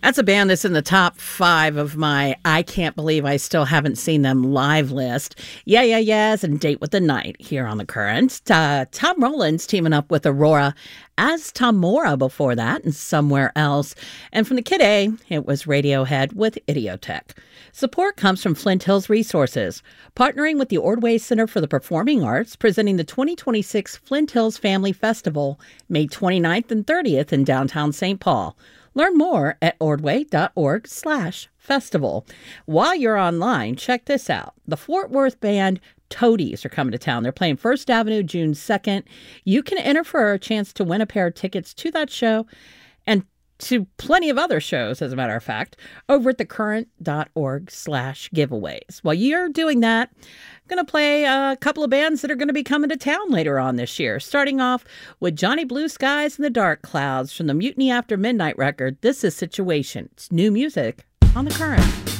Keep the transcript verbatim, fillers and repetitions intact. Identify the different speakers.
Speaker 1: That's a band that's in the top five of my I can't believe I still haven't seen them live list. Yeah, yeah, yes, and Date with the Night here on The Current. Uh, Tom Rowland's teaming up with Aurora as Tom Mora before that and Somewhere Else. And from the Kid A, it was Radiohead with Idiotech. Support comes from Flint Hills Resources, partnering with the Ordway Center for the Performing Arts, presenting the twenty twenty-six Flint Hills Family Festival, May twenty-ninth and thirtieth in downtown Saint Paul. Learn more at ordway.org slash festival. While you're online, check this out. The Fort Worth band Toadies are coming to town. They're playing First Avenue June second. You can enter for a chance to win a pair of tickets to that show and to plenty of other shows, as a matter of fact, over at thecurrent.org slash giveaways. While you're doing that, I'm going to play a couple of bands that are going to be coming to town later on this year, starting off with Johnny Blue Skies and the Dark Clouds from the Mutiny After Midnight record. This is Situation. It's new music on The Current.